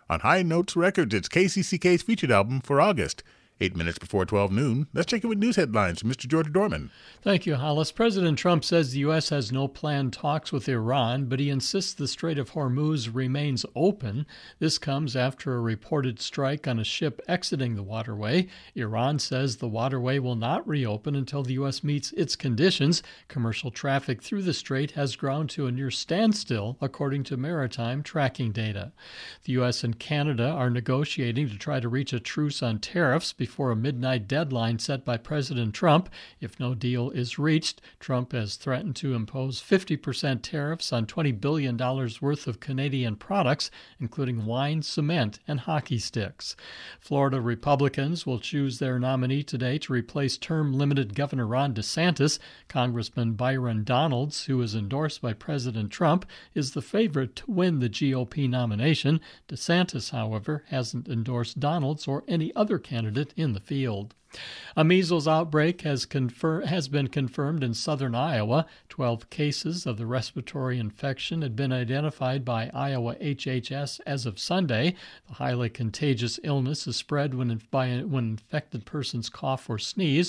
On High Notes Records, it's KCCK's featured album for August. 8 minutes before 12 noon, let's check in with news headlines from Mr. George Dorman. Thank you, Hollis. President Trump says the U.S. has no planned talks with Iran, but he insists the Strait of Hormuz remains open. This comes after a reported strike on a ship exiting the waterway. Iran says the waterway will not reopen until the U.S. meets its conditions. Commercial traffic through the strait has ground to a near standstill, according to maritime tracking data. The U.S. and Canada are negotiating to try to reach a truce on tariffs before a midnight deadline set by President Trump. If no deal is reached, Trump has threatened to impose 50% tariffs on $20 billion worth of Canadian products, including wine, cement, and hockey sticks. Florida Republicans will choose their nominee today to replace term-limited Governor Ron DeSantis. Congressman Byron Donalds, who is endorsed by President Trump, is the favorite to win the GOP nomination. DeSantis, however, hasn't endorsed Donalds or any other candidate in the field. A measles outbreak has been confirmed in southern Iowa. 12 cases of the respiratory infection had been identified by Iowa HHS as of Sunday. The highly contagious illness is spread when infected persons cough or sneeze.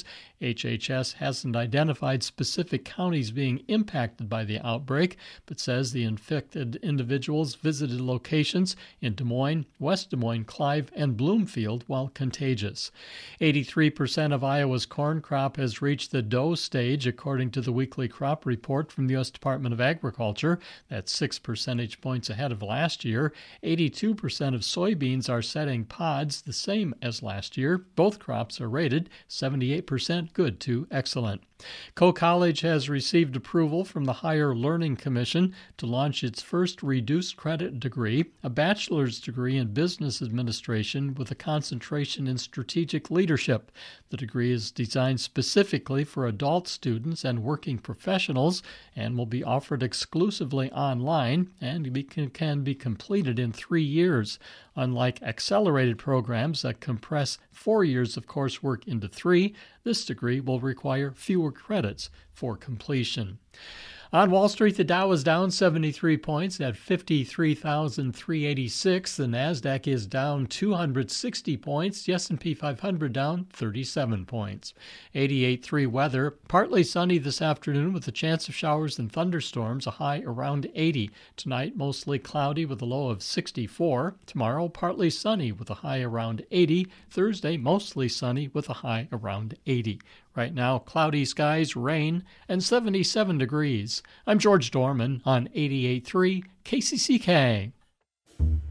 HHS hasn't identified specific counties being impacted by the outbreak, but says the infected individuals visited locations in Des Moines, West Des Moines, Clive, and Bloomfield while contagious. 83% of Iowa's corn crop has reached the dough stage, according to the weekly crop report from the U.S. Department of Agriculture. That's 6 percentage points ahead of last year. 82% of soybeans are setting pods, the same as last year. Both crops are rated 78% good to excellent. Coe College has received approval from the Higher Learning Commission to launch its first reduced credit degree, a bachelor's degree in business administration with a concentration in strategic leadership. The degree is designed specifically for adult students and working professionals and will be offered exclusively online and can be completed in 3 years. Unlike accelerated programs that compress 4 years of coursework into 3, this degree will require fewer credits for completion. On Wall Street, the Dow is down 73 points at 53,386. The Nasdaq is down 260 points. The S&P 500 down 37 points. 88.3 weather. Partly sunny this afternoon with a chance of showers and thunderstorms, a high around 80. Tonight, mostly cloudy with a low of 64. Tomorrow, partly sunny with a high around 80. Thursday, mostly sunny with a high around 80. Right now, cloudy skies, rain, and 77 degrees. I'm George Dorman on 88.3 KCCK.